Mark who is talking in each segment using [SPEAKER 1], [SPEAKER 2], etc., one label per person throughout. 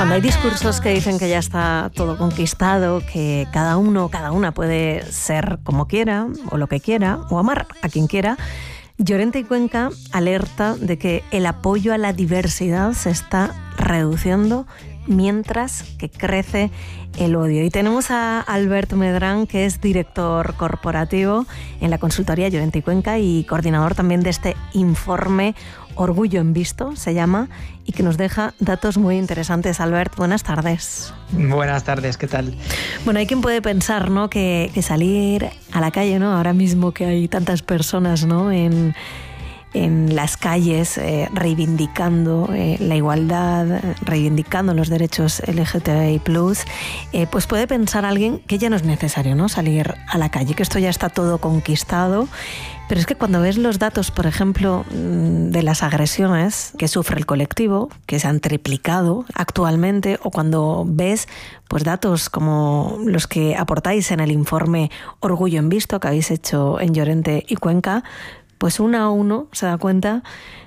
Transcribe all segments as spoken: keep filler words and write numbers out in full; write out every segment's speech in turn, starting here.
[SPEAKER 1] Cuando hay discursos que dicen que ya está todo conquistado, que cada uno o cada una puede ser como quiera o lo que quiera o amar a quien quiera, Llorente y Cuenca alerta de que el apoyo a la diversidad se está reduciendo mientras que crece el odio. Y tenemos a Alberto Medrán, que es director corporativo en la consultoría Llorente y Cuenca y coordinador también de este informe Orgullo en Visto, se llama, y que nos deja datos muy interesantes. Albert, buenas tardes.
[SPEAKER 2] Buenas tardes, ¿qué tal?
[SPEAKER 1] Bueno, hay quien puede pensar, ¿no?, que, que salir a la calle, ¿no?, ahora mismo que hay tantas personas, ¿no?, en, en las calles eh, reivindicando eh, la igualdad, reivindicando los derechos L G T B I plus, eh, pues puede pensar alguien que ya no es necesario, ¿no?, salir a la calle, que esto ya está todo conquistado. Pero es que cuando ves los datos, por ejemplo, de las agresiones que sufre el colectivo, que se han triplicado actualmente, o cuando ves pues datos como los que aportáis en el informe Orgullo en Visto que habéis hecho en Llorente y Cuenca, pues uno a uno se da cuenta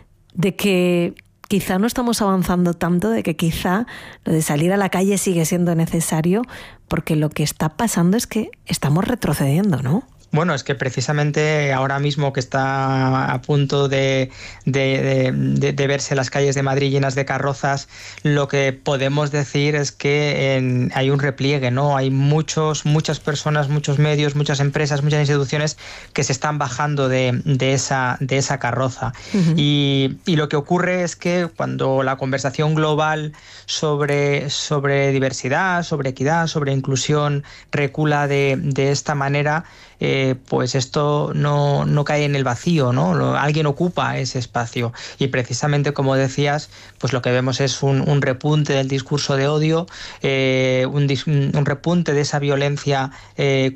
[SPEAKER 1] de que quizá no estamos avanzando tanto, de que quizá lo de salir a la calle sigue siendo necesario, porque lo que está pasando es que estamos retrocediendo, ¿no?
[SPEAKER 2] Bueno, es que precisamente ahora mismo que está a punto de, de, de, de verse las calles de Madrid llenas de carrozas, lo que podemos decir es que en, hay un repliegue, ¿no? Hay muchos, muchas personas, muchos medios, muchas empresas, muchas instituciones que se están bajando de, de, esa, de esa carroza. Uh-huh. Y, y lo que ocurre es que cuando la conversación global sobre, sobre diversidad, sobre equidad, sobre inclusión recula de, de esta manera, Eh, pues esto no, no cae en el vacío, ¿no? Alguien ocupa ese espacio y precisamente, como decías, pues lo que vemos es un, un repunte del discurso de odio, eh, un, un repunte de esa violencia eh,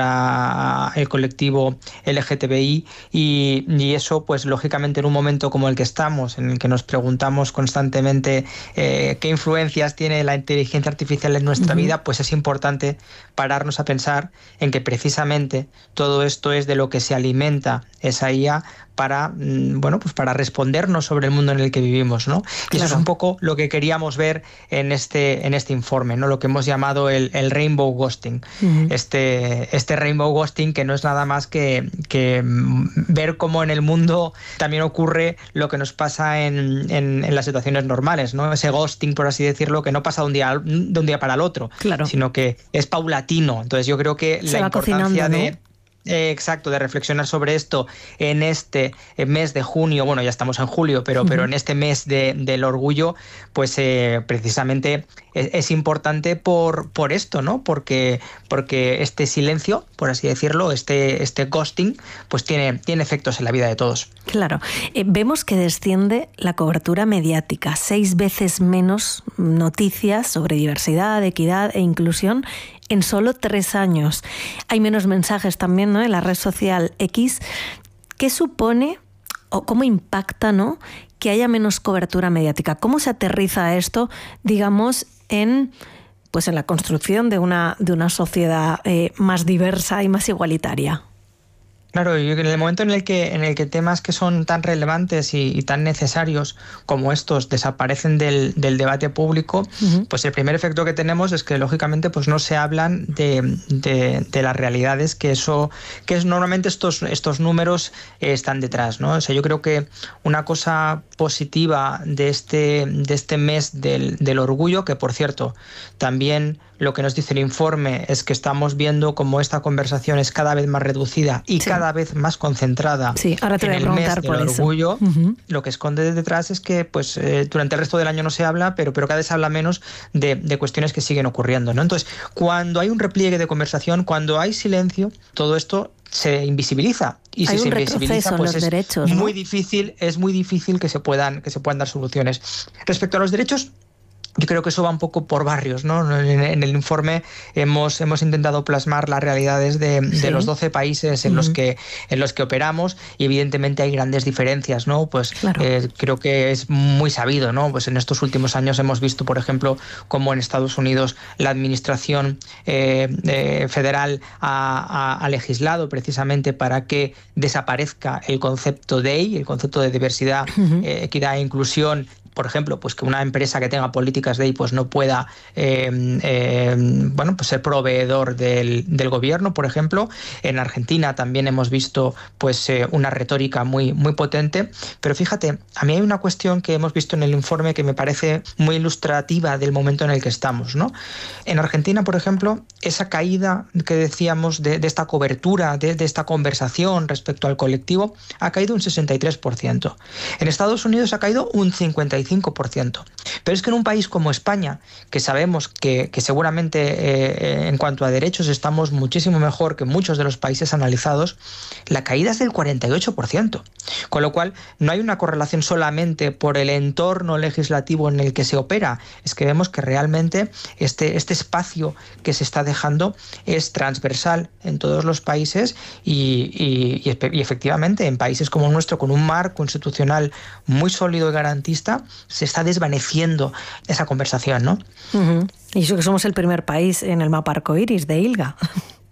[SPEAKER 2] contra el colectivo L G T B I y, y eso, pues lógicamente en un momento como el que estamos, en el que nos preguntamos constantemente eh, qué influencias tiene la inteligencia artificial en nuestra uh-huh. vida, pues es importante pararnos a pensar en que precisamente todo esto es de lo que se alimenta esa I A para, bueno, pues para respondernos sobre el mundo en el que vivimos, ¿no? Claro. Y eso es un poco lo que queríamos ver en este, en este informe, ¿no? Lo que hemos llamado el, el rainbow ghosting. Uh-huh. Este, este rainbow ghosting que no es nada más que, que ver cómo en el mundo también ocurre lo que nos pasa en, en, en las situaciones normales, ¿no? Ese ghosting, por así decirlo, que no pasa de un día, de un día para el otro, claro. sino que es paulatino. Entonces yo creo que
[SPEAKER 1] Se
[SPEAKER 2] la importancia de...
[SPEAKER 1] ¿no?
[SPEAKER 2] Eh, exacto, de reflexionar sobre esto en este mes de junio, bueno, ya estamos en julio, pero, uh-huh. pero en este mes de, del orgullo, pues eh, precisamente es, es importante por, por esto, ¿no? Porque, porque este silencio, por así decirlo, este, este ghosting, pues tiene, tiene efectos en la vida de todos.
[SPEAKER 1] Claro. Eh, vemos que desciende la cobertura mediática, seis veces menos noticias sobre diversidad, equidad e inclusión en solo tres años. Hay menos mensajes también, ¿no?, en la red social X. ¿Qué supone o cómo impacta, ¿no?, que haya menos cobertura mediática? ¿Cómo se aterriza esto, digamos, en, pues en la construcción de una, de una sociedad eh, más diversa y más igualitaria?
[SPEAKER 2] Claro, y en el momento en el que en el que temas que son tan relevantes y, y tan necesarios como estos desaparecen del, del debate público, uh-huh. pues el primer efecto que tenemos es que lógicamente pues no se hablan de, de, de las realidades que eso que es normalmente estos estos números eh, están detrás, ¿no? O sea, yo creo que una cosa positiva de este de este mes del, del orgullo, que por cierto también lo que nos dice el informe es que estamos viendo cómo esta conversación es cada vez más reducida y sí. cada vez más concentrada
[SPEAKER 1] sí, ahora te
[SPEAKER 2] en
[SPEAKER 1] voy a
[SPEAKER 2] el mes
[SPEAKER 1] preguntar
[SPEAKER 2] del
[SPEAKER 1] por eso.
[SPEAKER 2] orgullo.
[SPEAKER 1] Uh-huh.
[SPEAKER 2] Lo que esconde detrás es que pues eh, durante el resto del año no se habla, pero, pero cada vez se habla menos de, de cuestiones que siguen ocurriendo, ¿no? Entonces, cuando hay un repliegue de conversación, cuando hay silencio, todo esto se invisibiliza y
[SPEAKER 1] hay
[SPEAKER 2] si
[SPEAKER 1] un
[SPEAKER 2] se invisibiliza pues
[SPEAKER 1] los
[SPEAKER 2] es
[SPEAKER 1] derechos, ¿no?
[SPEAKER 2] muy difícil es muy difícil que se puedan que se puedan dar soluciones. Respecto a los derechos, yo creo que eso va un poco por barrios, ¿no? En, en el informe hemos, hemos intentado plasmar las realidades de, de ¿Sí? los doce países en, uh-huh. los que, en los que operamos y evidentemente hay grandes diferencias, ¿no? Pues claro. eh, creo que es muy sabido, ¿no? Pues en estos últimos años hemos visto, por ejemplo, cómo en Estados Unidos la administración eh, eh, federal ha, ha, ha legislado precisamente para que desaparezca el concepto D E I, el concepto de diversidad, uh-huh. eh, equidad e inclusión, por ejemplo, pues que una empresa que tenga políticas de I pues no pueda eh, eh, bueno, pues ser proveedor del, del gobierno, por ejemplo. En Argentina también hemos visto pues eh, una retórica muy, muy potente, pero fíjate, a mí hay una cuestión que hemos visto en el informe que me parece muy ilustrativa del momento en el que estamos, ¿no? En Argentina, por ejemplo, esa caída que decíamos de, de esta cobertura, de, de esta conversación respecto al colectivo, ha caído un sesenta y tres por ciento. En Estados Unidos ha caído un cincuenta y cinco por ciento. Pero es que en un país como España, que sabemos que, que seguramente eh, en cuanto a derechos estamos muchísimo mejor que muchos de los países analizados, la caída es del cuarenta y ocho por ciento. Con lo cual, no hay una correlación solamente por el entorno legislativo en el que se opera, es que vemos que realmente este, este espacio que se está dejando es transversal en todos los países y, y, y efectivamente en países como el nuestro, con un marco institucional muy sólido y garantista, se está desvaneciendo esa conversación, ¿no?
[SPEAKER 1] Uh-huh. Y eso que somos el primer país en el mapa arcoíris de I L G A.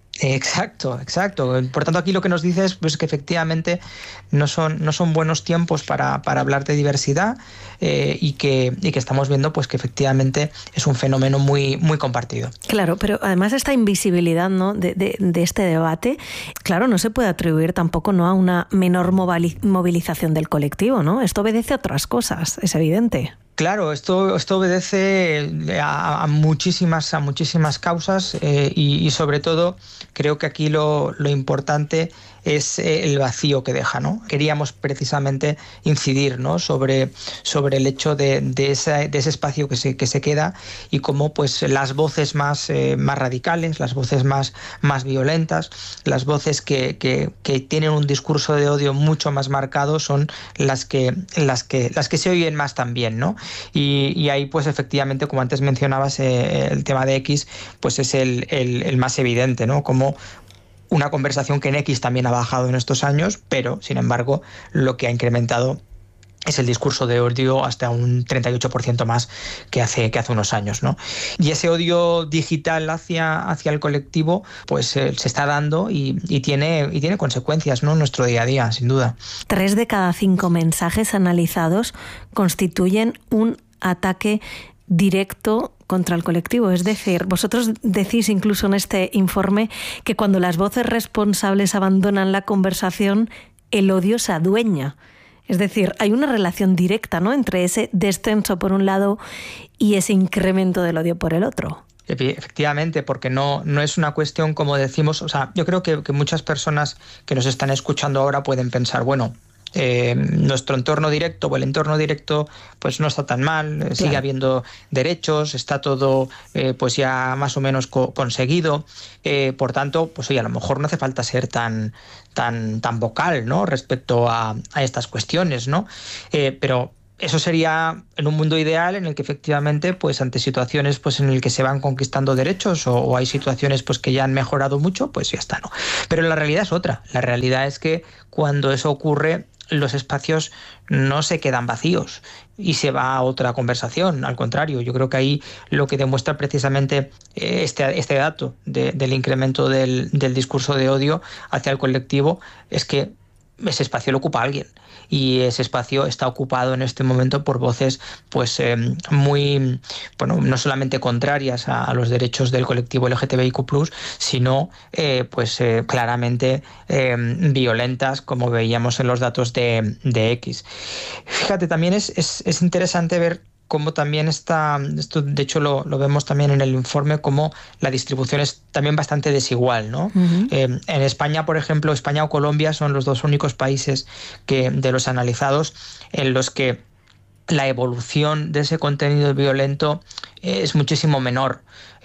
[SPEAKER 2] Exacto, exacto. Por tanto, aquí lo que nos dice es pues, que efectivamente no son, no son buenos tiempos para, para hablar de diversidad eh, y, que, y que estamos viendo pues, que efectivamente es un fenómeno muy, muy compartido.
[SPEAKER 1] Claro, pero además esta invisibilidad, ¿no? de, de, de este debate, claro, no se puede atribuir tampoco, ¿no?, a una menor movilización del colectivo, ¿no? Esto obedece a otras cosas, es evidente.
[SPEAKER 2] Claro, esto, esto obedece a, a, muchísimas, a muchísimas causas eh, y, y sobre todo creo que aquí lo, lo importante es el vacío que deja, ¿no? Queríamos precisamente incidir, ¿no?, sobre, sobre el hecho de, de, ese, de ese espacio que se, que se queda y cómo pues, las voces más, eh, más radicales, las voces más, más violentas, las voces que, que, que tienen un discurso de odio mucho más marcado son las que, las que, las que se oyen más también, ¿no? Y, y ahí pues efectivamente, como antes mencionabas, eh, el tema de X pues es el, el, el más evidente, ¿no? Como una conversación que en X también ha bajado en estos años, pero sin embargo lo que ha incrementado es el discurso de odio hasta un treinta y ocho por ciento más que hace, que hace unos años, ¿no? Y ese odio digital hacia, hacia el colectivo pues eh, se está dando y, y, tiene, y tiene consecuencias, ¿no?, en nuestro día a día, sin duda.
[SPEAKER 1] Tres de cada cinco mensajes analizados constituyen un ataque directo contra el colectivo. Es decir, vosotros decís incluso en este informe que cuando las voces responsables abandonan la conversación, el odio se adueña. Es decir, hay una relación directa, ¿no?, entre ese descenso por un lado y ese incremento del odio por el otro.
[SPEAKER 2] Efectivamente, porque no, no es una cuestión, como decimos, o sea, yo creo que, que muchas personas que nos están escuchando ahora pueden pensar, bueno, Eh, nuestro entorno directo o el entorno directo pues no está tan mal, claro. Sigue habiendo derechos, está todo eh, pues ya más o menos co- conseguido, eh, por tanto, pues oye, a lo mejor no hace falta ser tan, tan, tan vocal, ¿no?, respecto a, a estas cuestiones, ¿no? Eh, pero eso sería en un mundo ideal en el que efectivamente, pues ante situaciones pues en el que se van conquistando derechos o, o hay situaciones pues que ya han mejorado mucho, pues ya está, ¿no? Pero la realidad es otra. La realidad es que cuando eso ocurre, los espacios no se quedan vacíos y se va a otra conversación. Al contrario, yo creo que ahí lo que demuestra precisamente este, este dato de, del incremento del, del discurso de odio hacia el colectivo es que ese espacio lo ocupa alguien y ese espacio está ocupado en este momento por voces pues eh, muy, bueno, no solamente contrarias a, a los derechos del colectivo L G T B I Q plus, sino eh, pues eh, claramente eh, violentas, como veíamos en los datos de, de X. Fíjate, también es, es, es interesante ver cómo también está, esto de hecho lo, lo vemos también en el informe, cómo la distribución es también bastante desigual, ¿no? Uh-huh. Eh, en España, por ejemplo, España o Colombia son los dos únicos países que, de los analizados en los que la evolución de ese contenido violento es muchísimo menor.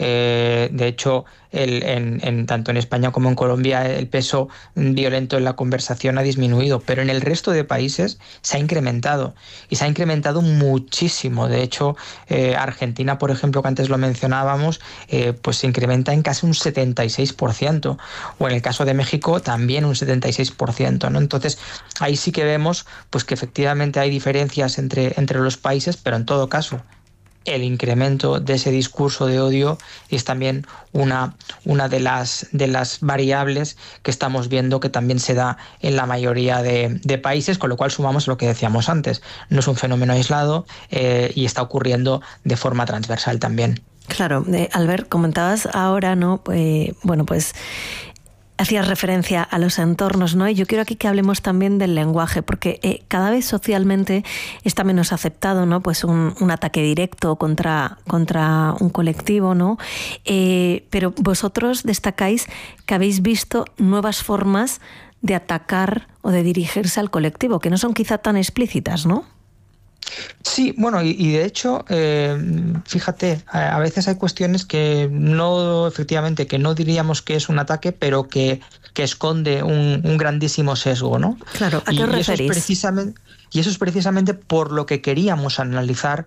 [SPEAKER 2] Eh, de hecho, el, en, en, tanto en España como en Colombia el peso violento en la conversación ha disminuido, pero en el resto de países se ha incrementado y se ha incrementado muchísimo. De hecho, eh, Argentina, por ejemplo, que antes lo mencionábamos, eh, pues se incrementa en casi un setenta y seis por ciento, o en el caso de México también un setenta y seis por ciento, ¿no? Entonces, ahí sí que vemos pues que efectivamente hay diferencias entre, entre los países, pero en todo caso el incremento de ese discurso de odio es también una, una de, las, de las variables que estamos viendo que también se da en la mayoría de, de países, con lo cual sumamos lo que decíamos antes. No es un fenómeno aislado eh, y está ocurriendo de forma transversal también.
[SPEAKER 1] Claro, eh, Albert, comentabas ahora, ¿no? Eh, bueno, pues hacías referencia a los entornos, ¿no? Y yo quiero aquí que hablemos también del lenguaje, porque eh, cada vez socialmente está menos aceptado, ¿no? Pues un, un ataque directo contra, contra un colectivo, ¿no? Eh, pero vosotros destacáis que habéis visto nuevas formas de atacar o de dirigirse al colectivo, que no son quizá tan explícitas, ¿no?
[SPEAKER 2] Sí, bueno, y, y de hecho, eh, fíjate, a, a veces hay cuestiones que no, efectivamente, que no diríamos que es un ataque, pero que, que esconde un, un grandísimo sesgo, ¿no?
[SPEAKER 1] Claro, ¿a qué
[SPEAKER 2] y,
[SPEAKER 1] os
[SPEAKER 2] y eso
[SPEAKER 1] referís?
[SPEAKER 2] es precisamente, y eso es precisamente por lo que queríamos analizar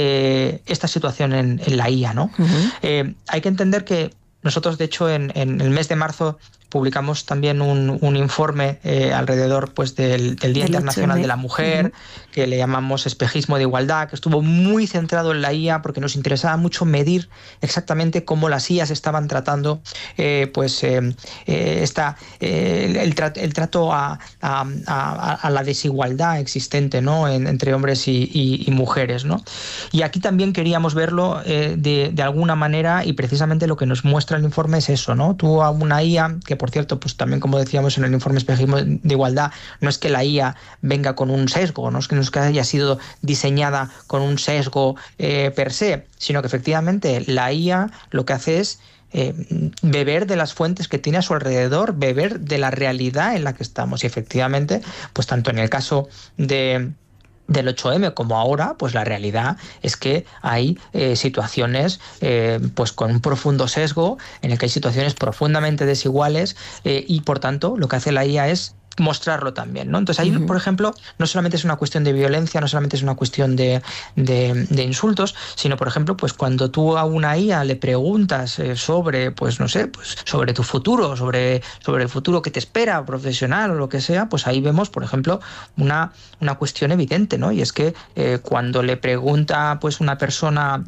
[SPEAKER 2] eh, esta situación en, en la I A, ¿no? Uh-huh. Eh, hay que entender que nosotros, de hecho, en, en el mes de marzo publicamos también un, un informe eh, alrededor pues, del, del Día Internacional de la Mujer, uh-huh. que le llamamos Espejismo de Igualdad, que estuvo muy centrado en la I A porque nos interesaba mucho medir exactamente cómo las I As estaban tratando eh, pues, eh, eh, esta, eh, el, el, el trato a, a, a, a la desigualdad existente, ¿no? en, entre hombres y, y, y mujeres, ¿no? Y aquí también queríamos verlo eh, de, de alguna manera, y precisamente lo que nos muestra el informe es eso, ¿no? Tú a una I A que, por cierto, pues también como decíamos en el informe Espejismo de Igualdad, no es que la I A venga con un sesgo, no es que, no es que haya sido diseñada con un sesgo eh, per se, sino que efectivamente la I A lo que hace es eh, beber de las fuentes que tiene a su alrededor, beber de la realidad en la que estamos. Y efectivamente, pues tanto en el caso de... del ocho eme como ahora, pues la realidad es que hay eh, situaciones eh, pues con un profundo sesgo, en el que hay situaciones profundamente desiguales eh, y por tanto lo que hace la I A es mostrarlo también, ¿no? Entonces ahí, uh-huh. por ejemplo, no solamente es una cuestión de violencia, no solamente es una cuestión de, de, de insultos, sino, por ejemplo, pues cuando tú a una I A le preguntas eh, sobre, pues no sé, pues sobre tu futuro, sobre, sobre el futuro que te espera, profesional o lo que sea, pues ahí vemos, por ejemplo, una, una cuestión evidente, ¿no? Y es que eh, cuando le pregunta pues una persona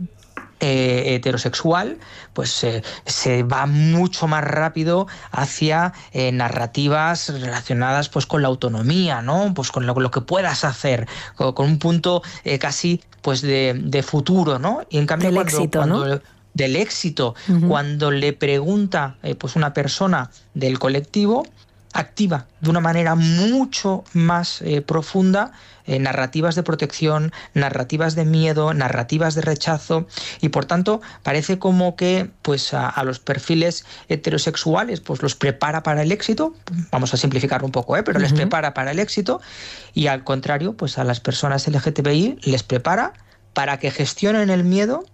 [SPEAKER 2] Eh, heterosexual, pues eh, se va mucho más rápido hacia eh, narrativas relacionadas pues con la autonomía, ¿no? Pues con lo, lo que puedas hacer, con, con un punto eh, casi pues de, de futuro, ¿no? Y en cambio
[SPEAKER 1] del
[SPEAKER 2] cuando,
[SPEAKER 1] éxito,
[SPEAKER 2] cuando
[SPEAKER 1] ¿no?
[SPEAKER 2] del éxito, uh-huh. cuando le pregunta eh, pues una persona del colectivo, activa de una manera mucho más eh, profunda eh, narrativas de protección, narrativas de miedo, narrativas de rechazo, y por tanto parece como que pues a, a los perfiles heterosexuales pues los prepara para el éxito, vamos a simplificarlo un poco, ¿eh? pero uh-huh. les prepara para el éxito, y al contrario pues a las personas L G T B I les prepara para que gestionen el miedo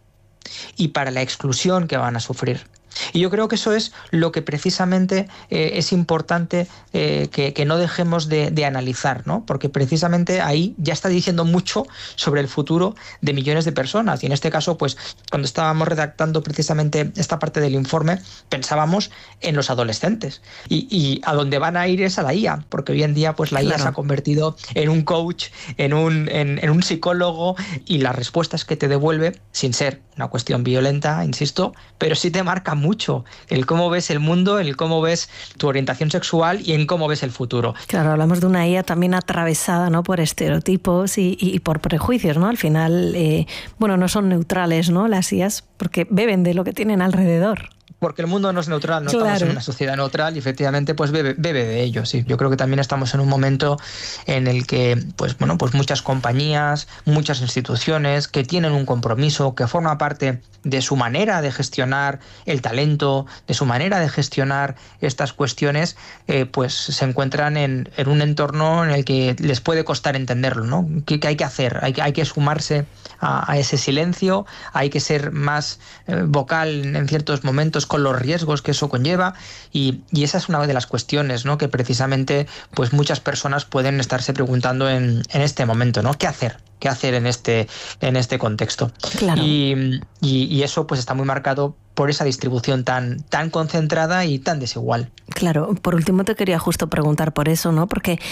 [SPEAKER 2] y para la exclusión que van a sufrir. Y yo creo que eso es lo que precisamente eh, es importante eh, que, que no dejemos de, de analizar, ¿no? Porque precisamente ahí ya está diciendo mucho sobre el futuro de millones de personas. Y en este caso, pues cuando estábamos redactando precisamente esta parte del informe, pensábamos en los adolescentes. Y, y a dónde van a ir es a la I A, porque hoy en día pues la claro. I A se ha convertido en un coach, en un, en, en un psicólogo, y las respuestas que te devuelve, sin ser una cuestión violenta, insisto, pero sí te marca mucho el cómo ves el mundo, el cómo ves tu orientación sexual y en cómo ves el futuro.
[SPEAKER 1] Claro, hablamos de una I A también atravesada, ¿no? por estereotipos y, y, y por prejuicios, ¿no? Al final, eh, bueno, no son neutrales, ¿no? Las I As, porque beben de lo que tienen alrededor.
[SPEAKER 2] Porque el mundo no es neutral, no
[SPEAKER 1] claro.
[SPEAKER 2] estamos en una sociedad neutral y efectivamente pues bebe, bebe de ello, sí. Yo creo que también estamos en un momento en el que pues bueno, pues muchas compañías, muchas instituciones que tienen un compromiso, que forma parte de su manera de gestionar el talento, de su manera de gestionar estas cuestiones, eh, pues se encuentran en, en un entorno en el que les puede costar entenderlo, ¿no? ¿Qué, qué hay que hacer? Hay, hay que sumarse a, a ese silencio, hay que ser más eh, vocal en ciertos momentos con los riesgos que eso conlleva, y, y esa es una de las cuestiones, ¿no? que precisamente pues muchas personas pueden estarse preguntando en, en este momento, ¿no? ¿Qué hacer? ¿Qué hacer en este, en este contexto?
[SPEAKER 1] Claro.
[SPEAKER 2] Y, y, y eso pues está muy marcado por esa distribución tan, tan concentrada y tan desigual.
[SPEAKER 1] Claro, por último te quería justo preguntar por eso, ¿no? Porque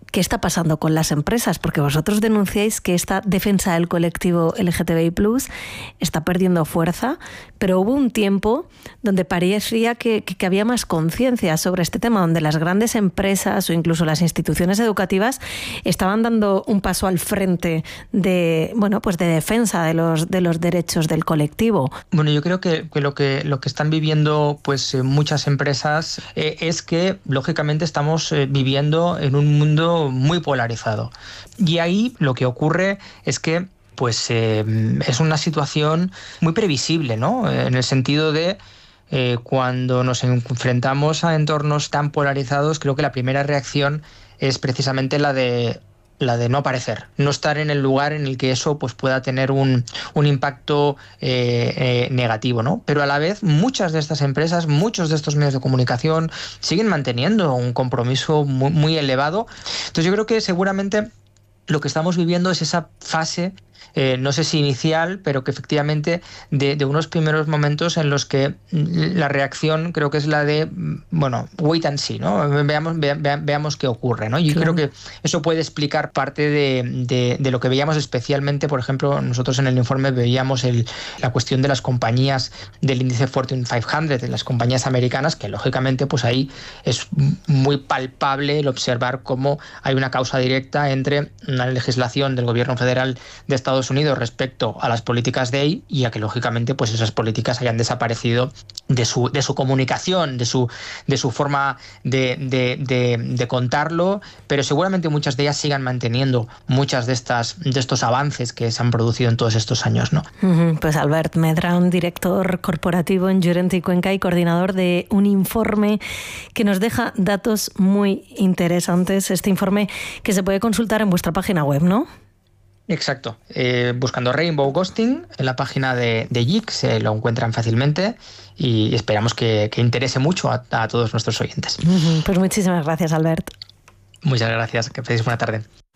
[SPEAKER 1] ¿qué está pasando con las empresas? Porque vosotros denunciáis que esta defensa del colectivo L G T B I plus está perdiendo fuerza, pero hubo un tiempo donde parecía que, que, que había más conciencia sobre este tema, donde las grandes empresas o incluso las instituciones educativas estaban dando un paso al frente de, bueno, pues de defensa de los, de los derechos del colectivo.
[SPEAKER 2] Bueno, yo creo que, que, lo, que lo que están viviendo pues muchas empresas eh, es que, lógicamente, estamos eh, viviendo en un mundo muy polarizado. Y ahí lo que ocurre es que pues eh, es una situación muy previsible, ¿no? En el sentido de eh, cuando nos enfrentamos a entornos tan polarizados, creo que la primera reacción es precisamente la de la de no aparecer, no estar en el lugar en el que eso pues pueda tener un, un impacto eh, eh, negativo, ¿no? Pero a la vez muchas de estas empresas, muchos de estos medios de comunicación siguen manteniendo un compromiso muy, muy elevado. Entonces yo creo que seguramente lo que estamos viviendo es esa fase, eh, no sé si inicial, pero que efectivamente de, de unos primeros momentos en los que la reacción creo que es la de, bueno, wait and see, ¿no? Veamos, ve, ve, veamos qué ocurre, ¿no? Yo claro. creo que eso puede explicar parte de, de, de lo que veíamos, especialmente, por ejemplo, nosotros en el informe veíamos el, la cuestión de las compañías del índice Fortune quinientos, de las compañías americanas, que lógicamente pues ahí es muy palpable el observar cómo hay una causa directa entre una legislación del gobierno federal de Estados Unidos respecto a las políticas de ahí y a que lógicamente pues esas políticas hayan desaparecido de su, de su comunicación, de su, de su forma de, de, de, de contarlo, pero seguramente muchas de ellas sigan manteniendo muchas de estas de estos avances que se han producido en todos estos años, ¿no?
[SPEAKER 1] Pues Albert Medran, director corporativo en Llorente y Cuenca y coordinador de un informe que nos deja datos muy interesantes. Este informe que se puede consultar en vuestra página web, ¿no?
[SPEAKER 2] Exacto. Eh, buscando Rainbow Ghosting en la página de, de Y I C se lo encuentran fácilmente y esperamos que, que interese mucho a, a todos nuestros oyentes.
[SPEAKER 1] Pues muchísimas gracias, Albert.
[SPEAKER 2] Muchas gracias. Que paséis buena tarde.